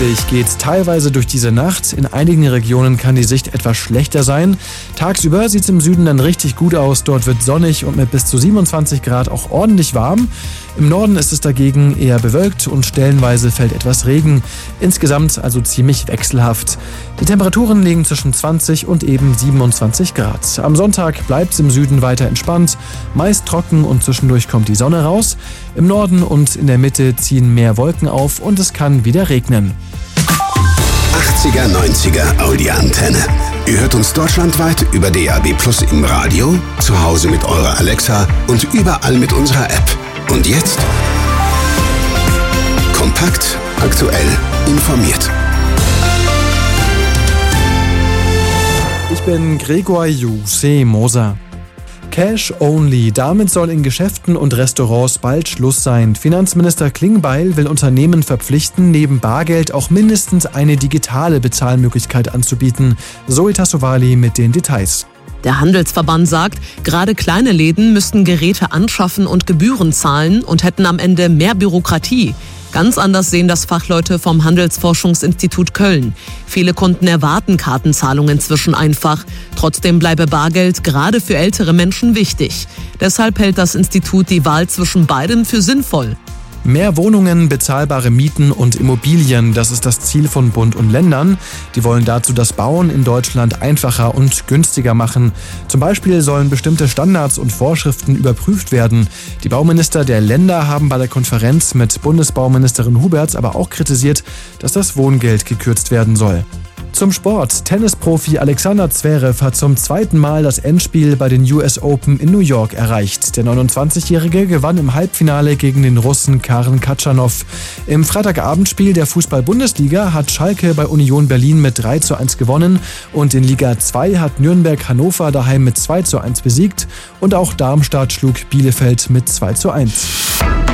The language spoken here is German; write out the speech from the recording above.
Nebelig geht teilweise durch diese Nacht. In einigen Regionen kann die Sicht etwas schlechter sein. Tagsüber sieht es im Süden dann richtig gut aus. Dort wird sonnig und mit bis zu 27 Grad auch ordentlich warm. Im Norden ist es dagegen eher bewölkt und stellenweise fällt etwas Regen. Insgesamt also ziemlich wechselhaft. Die Temperaturen liegen zwischen 20 und eben 27 Grad. Am Sonntag bleibt es im Süden weiter entspannt, meist trocken und zwischendurch kommt die Sonne raus. Im Norden und in der Mitte ziehen mehr Wolken auf und es kann wieder regnen. 80er, 90er Audi-Antenne. Ihr hört uns deutschlandweit über DAB+ im Radio, zu Hause mit eurer Alexa und überall mit unserer App. Und jetzt? Kompakt, aktuell, informiert. Ich bin Gregor Moser. Cash only. Damit soll in Geschäften und Restaurants bald Schluss sein. Finanzminister Klingbeil will Unternehmen verpflichten, neben Bargeld auch mindestens eine digitale Bezahlmöglichkeit anzubieten. Zoe Tassovali mit den Details. Der Handelsverband sagt, gerade kleine Läden müssten Geräte anschaffen und Gebühren zahlen und hätten am Ende mehr Bürokratie. Ganz anders sehen das Fachleute vom Handelsforschungsinstitut Köln. Viele Kunden erwarten Kartenzahlungen inzwischen einfach. Trotzdem bleibe Bargeld gerade für ältere Menschen wichtig. Deshalb hält das Institut die Wahl zwischen beidem für sinnvoll. Mehr Wohnungen, bezahlbare Mieten und Immobilien, das ist das Ziel von Bund und Ländern. Die wollen dazu das Bauen in Deutschland einfacher und günstiger machen. Zum Beispiel sollen bestimmte Standards und Vorschriften überprüft werden. Die Bauminister der Länder haben bei der Konferenz mit Bundesbauministerin Huberts aber auch kritisiert, dass das Wohngeld gekürzt werden soll. Zum Sport. Tennisprofi Alexander Zverev hat zum zweiten Mal das Endspiel bei den US Open in New York erreicht. Der 29-Jährige gewann im Halbfinale gegen den Russen Karen Khachanov. Im Freitagabendspiel der Fußball-Bundesliga hat Schalke bei Union Berlin mit 3:1 gewonnen und in Liga 2 hat Nürnberg Hannover daheim mit 2:1 besiegt und auch Darmstadt schlug Bielefeld mit 2:1.